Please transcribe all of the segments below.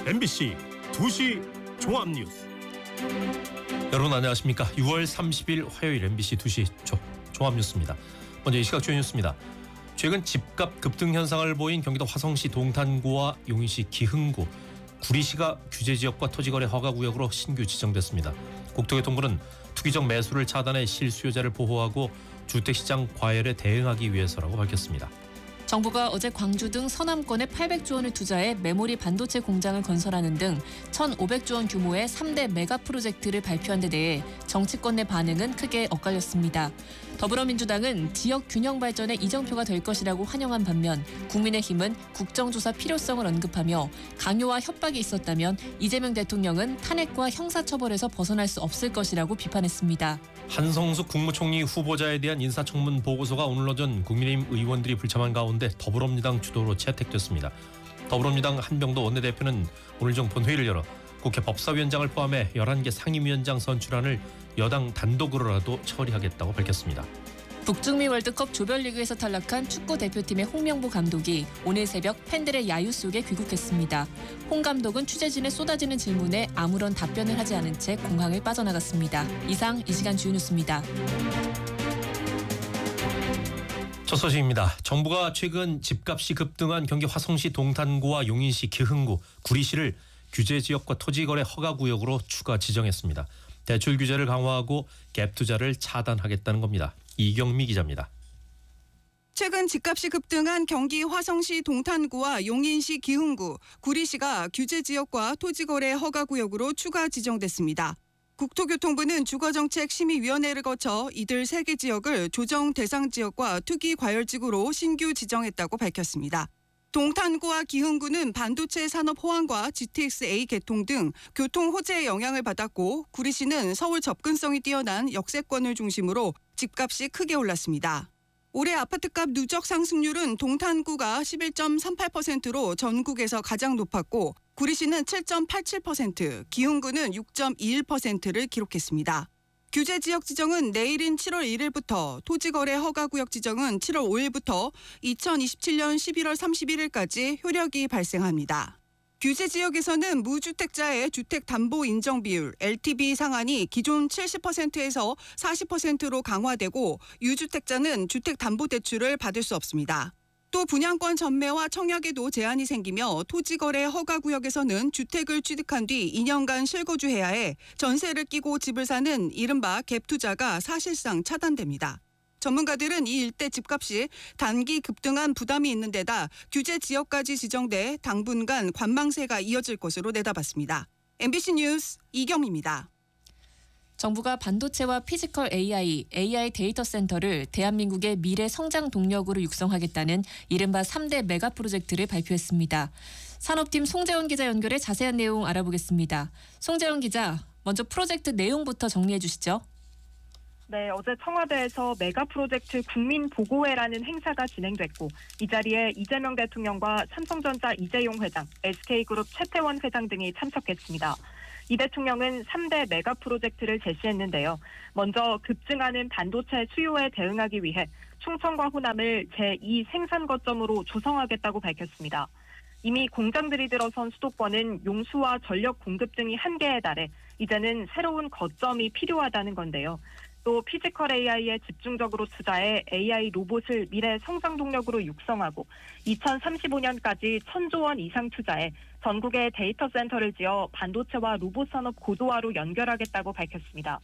MBC 2시 종합뉴스. 여러분 안녕하십니까? 6월 30일 화요일 MBC 2시 종합뉴스입니다. 먼저 이 시각 주요 뉴스입니다. 최근 집값 급등 현상을 보인 경기도 화성시 동탄구와 용인시 기흥구, 구리시가 규제지역과 토지거래 허가구역으로 신규 지정됐습니다. 국토교통부는 투기적 매수를 차단해 실수요자를 보호하고 주택시장 과열에 대응하기 위해서라고 밝혔습니다. 정부가 어제 광주 등 서남권에 800조 원을 투자해 메모리 반도체 공장을 건설하는 등 1,500조 원 규모의 3대 메가 프로젝트를 발표한 데 대해 정치권 내 반응은 크게 엇갈렸습니다. 더불어민주당은 지역 균형 발전의 이정표가 될 것이라고 환영한 반면 국민의힘은 국정조사 필요성을 언급하며 강요와 협박이 있었다면 이재명 대통령은 탄핵과 형사처벌에서 벗어날 수 없을 것이라고 비판했습니다. 한성숙 국무총리 후보자에 대한 인사청문 보고서가 오늘 오전 국민의힘 의원들이 불참한 가운데 더불어민주당 주도로 채택됐습니다. 더불어민주당 한병도 원내대표는 오늘 중 본회의를 열어 국회 법사위원장을 포함해 11개 상임위원장 선출안을 여당 단독으로라도 처리하겠다고 밝혔습니다. 북중미 월드컵 조별리그에서 탈락한 축구 대표팀의 홍명보 감독이 오늘 새벽 팬들의 야유 속에 귀국했습니다. 홍 감독은 취재진의 쏟아지는 질문에 아무런 답변을 하지 않은 채 공항을 빠져나갔습니다. 이상 이 시간 주요 뉴스입니다. 첫 소식입니다. 정부가 최근 집값이 급등한 경기 화성시 동탄구와 용인시 기흥구, 구리시를 규제지역과 토지거래 허가구역으로 추가 지정했습니다. 대출 규제를 강화하고 갭 투자를 차단하겠다는 겁니다. 이경미 기자입니다. 최근 집값이 급등한 경기 화성시 동탄구와 용인시 기흥구, 구리시가 규제지역과 토지거래 허가구역으로 추가 지정됐습니다. 국토교통부는 주거정책심의위원회를 거쳐 이들 3개 지역을 조정 대상 지역과 투기 과열지구로 신규 지정했다고 밝혔습니다. 동탄구와 기흥구는 반도체 산업 호황과 GTX-A 개통 등 교통 호재의 영향을 받았고, 구리시는 서울 접근성이 뛰어난 역세권을 중심으로 집값이 크게 올랐습니다. 올해 아파트값 누적 상승률은 동탄구가 11.38%로 전국에서 가장 높았고, 구리시는 7.87%, 기흥구는 6.21%를 기록했습니다. 규제지역 지정은 내일인 7월 1일부터, 토지거래 허가구역 지정은 7월 5일부터 2027년 11월 31일까지 효력이 발생합니다. 규제지역에서는 무주택자의 주택담보인정비율 LTV 상한이 기존 70%에서 40%로 강화되고, 유주택자는 주택담보대출을 받을 수 없습니다. 또 분양권 전매와 청약에도 제한이 생기며 토지거래 허가구역에서는 주택을 취득한 뒤 2년간 실거주해야 해 전세를 끼고 집을 사는 이른바 갭 투자가 사실상 차단됩니다. 전문가들은 이 일대 집값이 단기 급등한 부담이 있는 데다 규제 지역까지 지정돼 당분간 관망세가 이어질 것으로 내다봤습니다. MBC 뉴스 이경미입니다. 정부가 반도체와 피지컬 AI 데이터 센터를 대한민국의 미래 성장 동력으로 육성하겠다는 이른바 3대 메가 프로젝트를 발표했습니다. 산업팀 송재원 기자 연결해 자세한 내용 알아보겠습니다. 송재원 기자, 먼저 프로젝트 내용부터 정리해 주시죠. 네, 어제 청와대에서 메가 프로젝트 국민보고회라는 행사가 진행됐고, 이 자리에 이재명 대통령과 삼성전자 이재용 회장, SK그룹 최태원 회장 등이 참석했습니다. 이 대통령은 3대 메가 프로젝트를 제시했는데요. 먼저 급증하는 반도체 수요에 대응하기 위해 충청과 호남을 제2 생산 거점으로 조성하겠다고 밝혔습니다. 이미 공장들이 들어선 수도권은 용수와 전력 공급 등이 한계에 달해 이제는 새로운 거점이 필요하다는 건데요. 또 피지컬 AI에 집중적으로 투자해 AI 로봇을 미래 성장 동력으로 육성하고 2035년까지 1,000조 원 이상 투자해 전국에 데이터 센터를 지어 반도체와 로봇 산업 고도화로 연결하겠다고 밝혔습니다.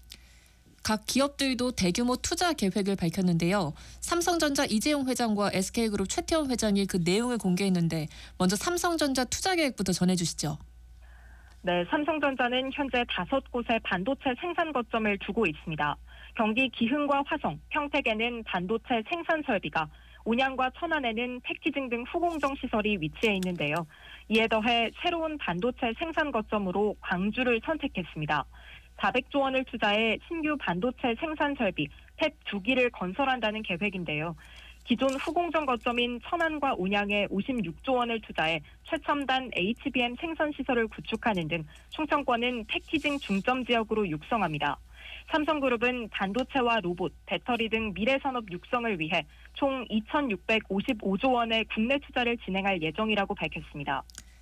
각 기업들도 대규모 투자 계획을 밝혔는데요. 삼성전자 이재용 회장과 SK그룹 최태원 회장이 그 내용을 공개했는데 먼저 삼성전자 투자 계획부터 전해주시죠. 네, 삼성전자는 현재 5곳의 반도체 생산 거점을 두고 있습니다. 경기 기흥과 화성, 평택에는 반도체 생산 설비가, 온양과 천안에는 패키징 등 후공정 시설이 위치해 있는데요. 이에 더해 새로운 반도체 생산 거점으로 광주를 선택했습니다. 400조 원을 투자해 신규 반도체 생산 설비 팹 2기를 건설한다는 계획인데요. 기존 후공정 거점인 천안과 온양에 56조 원을 투자해 최첨단 HBM 생산 시설을 구축하는 등 충청권은 패키징 중점 지역으로 육성합니다. 삼성그룹은 반도체와 로봇, 배터리 등 미래 산업 육성을 위해 총 2,655조 원의 국내 투자를 진행할 예정이라고 밝혔습니다.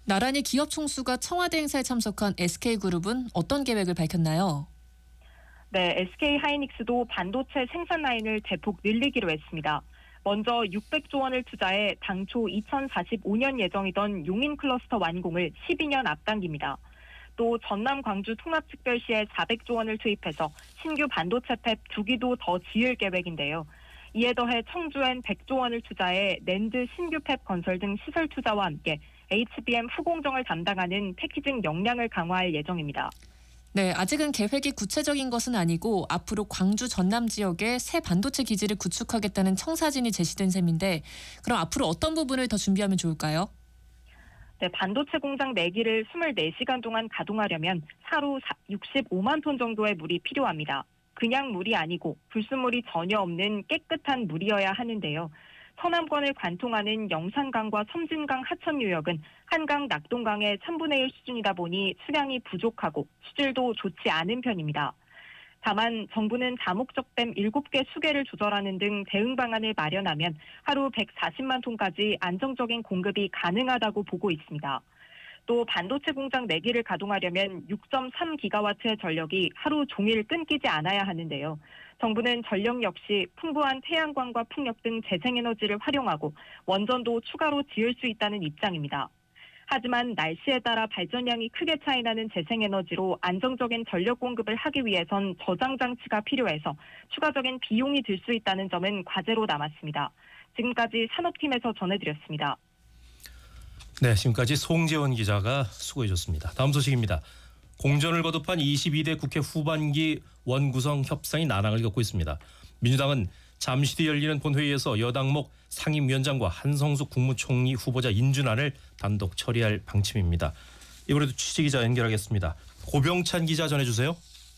나란히 기업 총수가 청와대 행사에 참석한 SK그룹은 어떤 계획을 밝혔나요? 네, SK하이닉스도 반도체 생산 라인을 대폭 늘리기로 했습니다. 먼저 600조 원을 투자해 당초 2045년 예정이던 용인 클러스터 완공을 12년 앞당깁니다. 또 전남 광주 통합특별시에 400조 원을 투입해서 신규 반도체 팹 2기도 더 지을 계획인데요. 이에 더해 청주엔 100조 원을 투자해 낸드 신규 팹 건설 등 시설 투자와 함께 HBM 후공정을 담당하는 패키징 역량을 강화할 예정입니다. 네, 아직은 계획이 구체적인 것은 아니고 앞으로 광주 전남 지역에 새 반도체 기지를 구축하겠다는 청사진이 제시된 셈인데 그럼 앞으로 어떤 부분을 더 준비하면 좋을까요? 네, 반도체 공장 4기를 24시간 동안 가동하려면 하루 65만 톤 정도의 물이 필요합니다. 그냥 물이 아니고 불순물이 전혀 없는 깨끗한 물이어야 하는데요. 서남권을 관통하는 영산강과 섬진강 하천 유역은 한강 낙동강의 3분의 1 수준이다 보니 수량이 부족하고 수질도 좋지 않은 편입니다. 다만 정부는 다목적 댐 7개 수계를 조절하는 등 대응 방안을 마련하면 하루 140만 톤까지 안정적인 공급이 가능하다고 보고 있습니다. 또 반도체 공장 4기를 가동하려면 6.3기가와트의 전력이 하루 종일 끊기지 않아야 하는데요. 정부는 전력 역시 풍부한 태양광과 풍력 등 재생에너지를 활용하고 원전도 추가로 지을 수 있다는 입장입니다. 하지만 날씨에 따라 발전량이 크게 차이나는 재생에너지로 안정적인 전력 공급을 하기 위해선 저장 장치가 필요해서 추가적인 비용이 들 수 있다는 점은 과제로 남았습니다. 지금까지 산업팀에서 전해드렸습니다. 네, 지금까지 송재원 기자가 수고해 줬습니다. 다음 소식입니다. 공전을 거듭한 22대 국회 후반기 원구성 협상이 난항을 겪고 있습니다. 민주당은 잠시 뒤 열리는 본회의에서 여당목 상임위원장과 한성숙 국무총리 후보자 인준안을 단독 처리할 방침입니다. 이번에도 취재기자 연결하겠습니다. 고병찬 기자 전해주세요.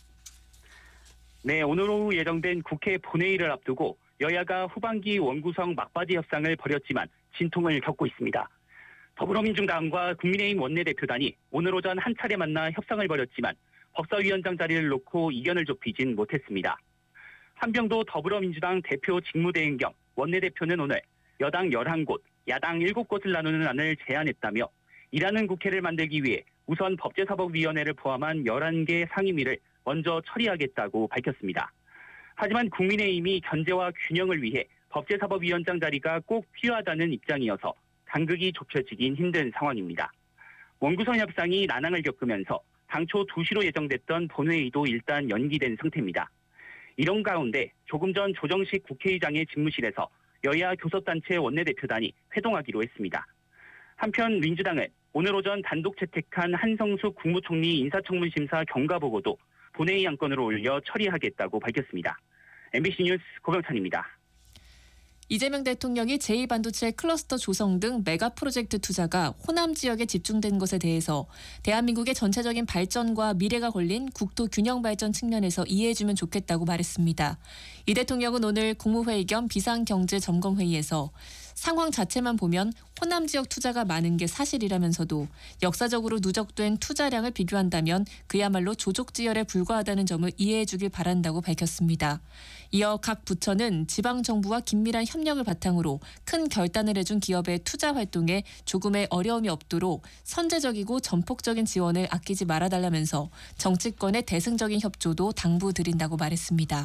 네, 오늘 오후 예정된 국회 본회의를 앞두고 여야가 후반기 원구성 막바지 협상을 벌였지만 진통을 겪고 있습니다. 더불어민주당과 국민의힘 원내대표단이 오늘 오전 한 차례 만나 협상을 벌였지만 법사위원장 자리를 놓고 이견을 좁히진 못했습니다. 한병도 더불어민주당 대표 직무대행 겸 원내대표는 오늘 여당 11곳, 야당 7곳을 나누는 안을 제안했다며 일하는 국회를 만들기 위해 우선 법제사법위원회를 포함한 11개 상임위를 먼저 처리하겠다고 밝혔습니다. 하지만 국민의힘이 견제와 균형을 위해 법제사법위원장 자리가 꼭 필요하다는 입장이어서 간극이 좁혀지긴 힘든 상황입니다. 원구성 협상이 난항을 겪으면서 당초 2시로 예정됐던 본회의도 일단 연기된 상태입니다. 이런 가운데 조금 전 조정식 국회의장의 집무실에서 여야 교섭단체 원내대표단이 회동하기로 했습니다. 한편 민주당은 오늘 오전 단독 채택한 한성숙 국무총리 인사청문심사 경과보고도 본회의 안건으로 올려 처리하겠다고 밝혔습니다. MBC 뉴스 고병찬입니다. 이재명 대통령이 제2반도체 클러스터 조성 등 메가 프로젝트 투자가 호남 지역에 집중된 것에 대해서 대한민국의 전체적인 발전과 미래가 걸린 국토 균형 발전 측면에서 이해해주면 좋겠다고 말했습니다. 이 대통령은 오늘 국무회의 겸 비상경제점검회의에서 상황 자체만 보면 호남 지역 투자가 많은 게 사실이라면서도 역사적으로 누적된 투자량을 비교한다면 그야말로 조족지열에 불과하다는 점을 이해해주길 바란다고 밝혔습니다. 이어 각 부처는 지방정부와 긴밀한 협력을 바탕으로 큰 결단을 해준 기업의 투자 활동에 조금의 어려움이 없도록 선제적이고 전폭적인 지원을 아끼지 말아달라면서 정치권의 대승적인 협조도 당부드린다고 말했습니다.